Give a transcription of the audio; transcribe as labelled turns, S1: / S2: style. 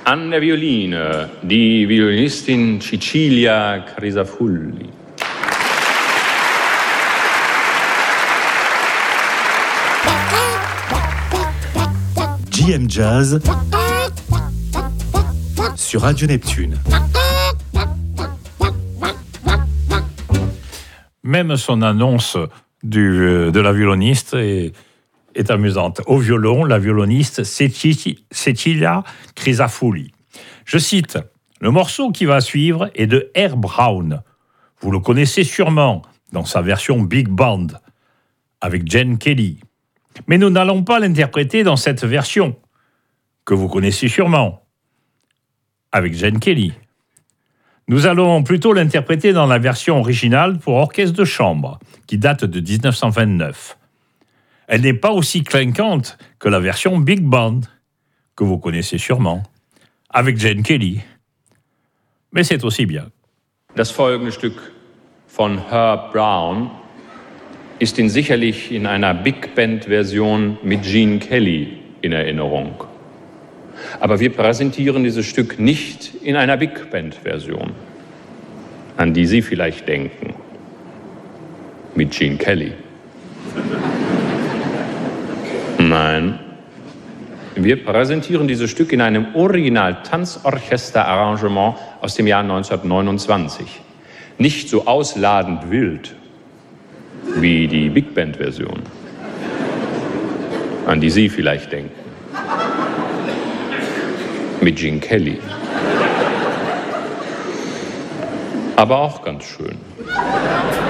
S1: An der Violine die Violinistin Cecilia Crisafulli.
S2: JM Jazz sur Radio Neptune.
S3: Même son annonce de la violoniste est amusante. Au violon, la violoniste Cecilia Crisafulli. Je cite, « Le morceau qui va suivre est de R. Brown. Vous le connaissez sûrement dans sa version Big Band avec Gene Kelly. Mais nous n'allons pas l'interpréter dans cette version que vous connaissez sûrement avec Gene Kelly. Nous allons plutôt l'interpréter dans la version originale pour orchestre de chambre qui date de 1929. Elle n'est pas aussi clinquante que la version Big Band, que vous connaissez sûrement, avec Gene Kelly. Mais c'est aussi bien.
S1: Das folgende Stück von Herb Brown ist sicherlich in einer Big Band-Version mit Gene Kelly in Erinnerung. Aber wir präsentieren dieses Stück nicht in einer Big Band-Version, an die Sie vielleicht denken, mit Gene Kelly. Nein, wir präsentieren dieses Stück in einem Original-Tanzorchester-Arrangement aus dem Jahr 1929. Nicht so ausladend wild wie die Big Band-Version, an die Sie vielleicht denken. Mit Gene Kelly. Aber auch ganz schön.